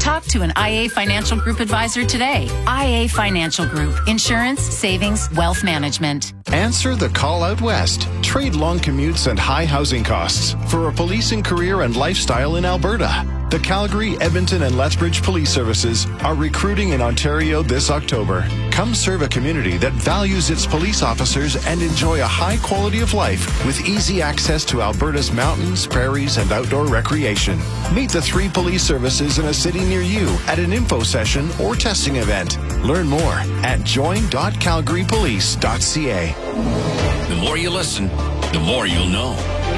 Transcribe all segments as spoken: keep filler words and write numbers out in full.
Talk to an I A Financial Group advisor today. I A Financial Group. Insurance, savings, wealth management. Answer the call out west. Trade long commutes and high housing costs for a policing career and lifestyle in Alberta. The Calgary, Edmonton, and Lethbridge Police Services are recruiting in Ontario this October. Come serve a community that values its police officers and enjoy a high quality of life with easy access to Alberta's mountains, prairies, and outdoor recreation. Meet the three police services in a city near you at an info session or testing event. Learn more at join dot calgary police dot c a. The more you listen, the more you'll know.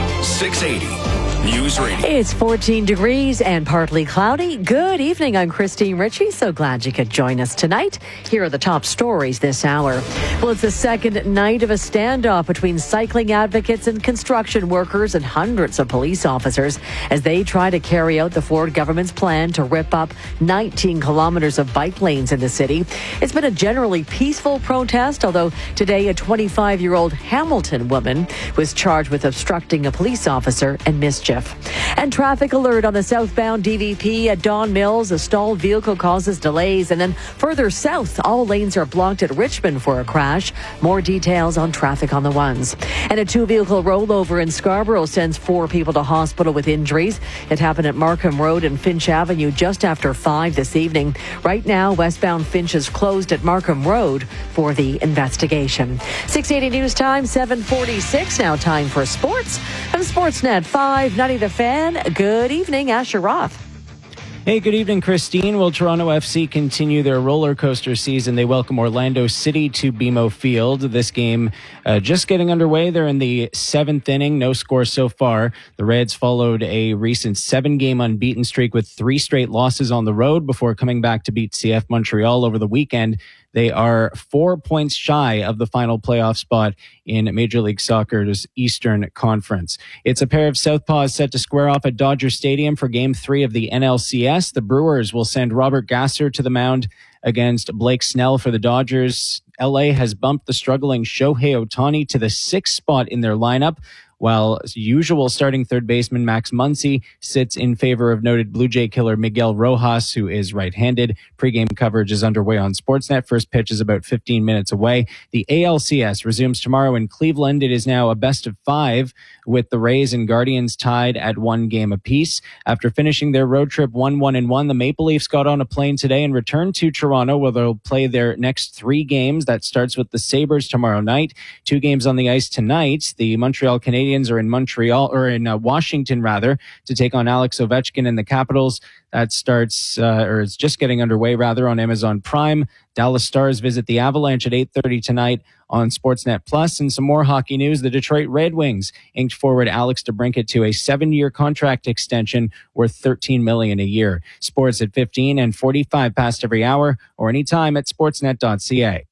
six eighty News Radio. It's fourteen degrees and partly cloudy. Good evening. I'm Christine Ritchie. So glad you could join us tonight. Here are the top stories this hour. Well, it's the second night of a standoff between cycling advocates and construction workers and hundreds of police officers as they try to carry out the Ford government's plan to rip up nineteen kilometers of bike lanes in the city. It's been a generally peaceful protest, although today a twenty-five-year-old Hamilton woman was charged with obstructing a police officer and mischief. And traffic alert on the southbound D V P at Don Mills. A stalled vehicle causes delays. And then further south, all lanes are blocked at Richmond for a crash. More details on traffic on the ones. And a two-vehicle rollover in Scarborough sends four people to hospital with injuries. It happened at Markham Road and Finch Avenue just after five this evening. Right now, westbound Finch is closed at Markham Road for the investigation. six eighty News Time, seven forty-six. Now time for sports. And Sportsnet five ninety The Fan. Good evening, Asher Roth. Hey, good evening, Christine. Will Toronto F C continue their roller coaster season? They welcome Orlando City to B M O Field. This game uh, just getting underway. They're in the seventh inning. No score so far. The Reds followed a recent seven-game unbeaten streak with three straight losses on the road before coming back to beat C F Montreal over the weekend. They are four points shy of the final playoff spot in Major League Soccer's Eastern Conference. It's a pair of southpaws set to square off at Dodger Stadium for Game three of the N L C S. The Brewers will send Robert Gasser to the mound against Blake Snell for the Dodgers. L A has bumped the struggling Shohei Ohtani to the sixth spot in their lineup, while usual starting third baseman Max Muncy sits in favor of noted Blue Jay killer Miguel Rojas, who is right-handed. Pre-game coverage is underway on Sportsnet. First pitch is about fifteen minutes away. The A L C S resumes tomorrow in Cleveland. It is now a best of five with the Rays and Guardians tied at one game apiece. After finishing their road trip one one and one, the Maple Leafs got on a plane today and returned to Toronto, where they'll play their next three games. That starts with the Sabres tomorrow night. Two games on the ice tonight. The Montreal Canadiens are in Montreal, or in uh, Washington rather, to take on Alex Ovechkin and the Capitals. That starts, uh, or it's just getting underway rather, on Amazon Prime. Dallas Stars visit the Avalanche at eight thirty tonight on Sportsnet Plus. And some more hockey news. The Detroit Red Wings inked forward Alex DeBrincat to a seven-year contract extension worth thirteen million dollars a year. Sports at fifteen and forty-five past every hour, or anytime at sportsnet dot c a.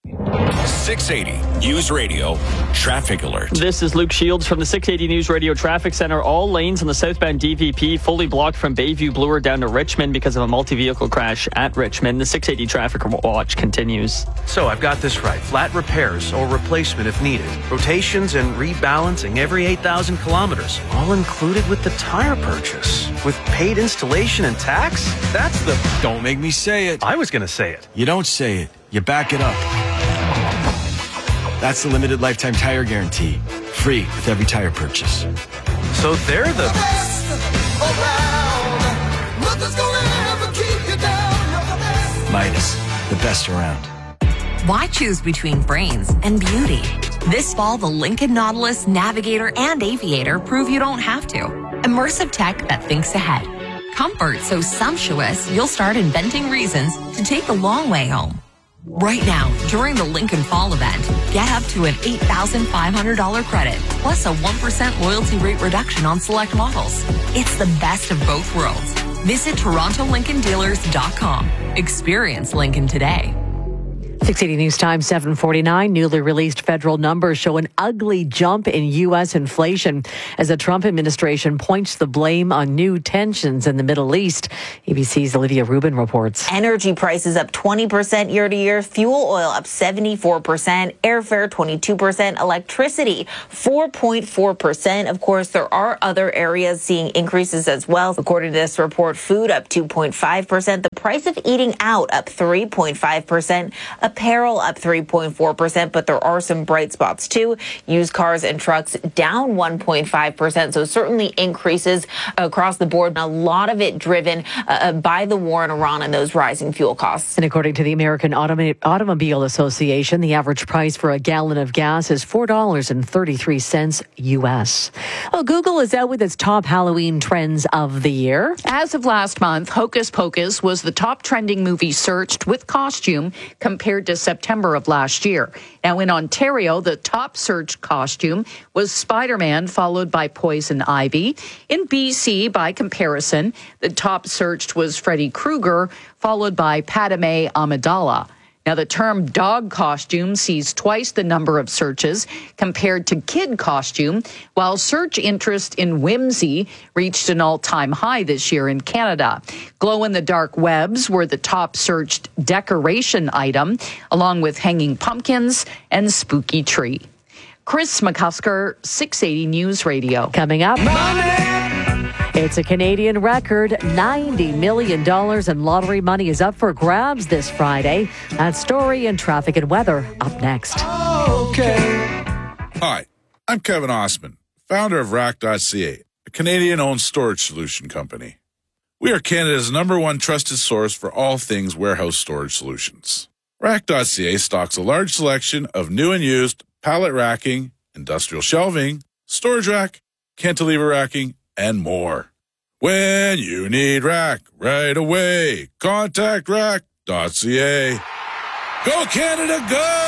six eighty News Radio Traffic Alert. This is Luke Shields from the six eighty News Radio Traffic Center. All lanes on the southbound D V P fully blocked from Bayview Bloor down to Richmond because of a multi-vehicle crash at Richmond. The six eighty Traffic Watch continues. So I've got this right. Flat repairs or replacement if needed. Rotations and rebalancing every eight thousand kilometers. All included with the tire purchase. With paid installation and tax? That's the... Don't make me say it. I was going to say it. You don't say it. You back it up. That's the limited lifetime tire guarantee. Free with every tire purchase. So they're the... the best around. Nothing's gonna ever keep you down. You're the best. Midas, the best around. Why choose between brains and beauty? This fall, the Lincoln Nautilus, Navigator, and Aviator prove you don't have to. Immersive tech that thinks ahead. Comfort so sumptuous, you'll start inventing reasons to take the long way home. Right now, during the Lincoln Fall event, get up to an eight thousand five hundred dollars credit, plus a one percent loyalty rate reduction on select models. It's the best of both worlds. Visit toronto lincoln dealers dot com. Experience Lincoln today. six eighty News Time, seven forty-nine. Newly released federal numbers show an ugly jump in U S inflation as the Trump administration points the blame on new tensions in the Middle East. A B C's Olivia Rubin reports. Energy prices up twenty percent year to year, fuel oil up seventy-four percent, airfare twenty-two percent, electricity four point four percent. Of course, there are other areas seeing increases as well. According to this report, food up two point five percent. The price of eating out up three point five percent, apparel up three point four percent, but there are some bright spots too. Used cars and trucks down one point five percent, so certainly increases across the board. A lot of it driven uh, by the war in Iran and those rising fuel costs. And according to the American Automa- Automobile Association, the average price for a gallon of gas is four dollars and thirty-three cents U S. Well, Google is out with its top Halloween trends of the year. As of last month, Hocus Pocus was the top trending movie searched with costume compared to September of last year. Now, in Ontario, the top searched costume was Spider-Man, followed by Poison Ivy. In B C, by comparison, the top searched was Freddy Krueger, followed by Padme Amidala. Now, the term dog costume sees twice the number of searches compared to kid costume, while search interest in whimsy reached an all-time high this year in Canada. Glow-in-the-dark webs were the top searched decoration item, along with hanging pumpkins and spooky tree. Chris McCusker, six eighty News Radio. Coming up. It's a Canadian record. ninety million dollars in lottery money is up for grabs this Friday. That story and traffic and weather up next. Okay. Hi, I'm Kevin Osman, founder of Rack dot C A, a Canadian-owned storage solution company. We are Canada's number one trusted source for all things warehouse storage solutions. Rack dot C A stocks a large selection of new and used pallet racking, industrial shelving, storage rack, cantilever racking, and more. When you need rack right away, contact Rack dot C A. Go Canada,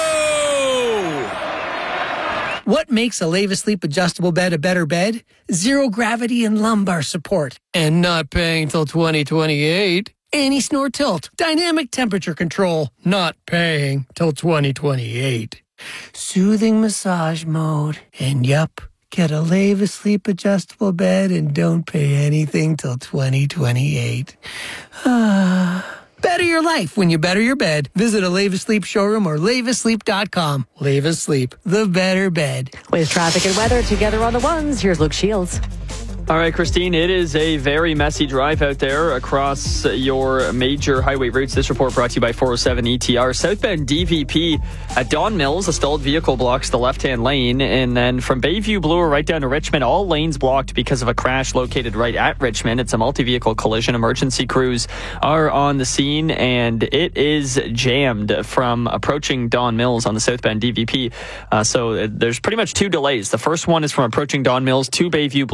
go! What makes a Leva Sleep adjustable bed a better bed? Zero gravity and lumbar support. And not paying till twenty twenty-eight. Anti-snore tilt, dynamic temperature control, not paying till twenty twenty-eight. Soothing massage mode, and yup, get a Leva Sleep adjustable bed and don't pay anything till twenty twenty-eight. Ah. Better your life when you better your bed. Visit a Leva Sleep showroom or leva sleep dot com. Leva Sleep, the better bed. With traffic and weather together on the ones, here's Luke Shields. All right, Christine, it is a very messy drive out there across your major highway routes. This report brought to you by four oh seven E T R. Southbound D V P at Don Mills, a stalled vehicle blocks the left-hand lane. And then from Bayview Bloor right down to Richmond, all lanes blocked because of a crash located right at Richmond. It's a multi-vehicle collision. Emergency crews are on the scene, and it is jammed from approaching Don Mills on the southbound D V P. Uh, so there's pretty much two delays. The first one is from approaching Don Mills to Bayview Bloor.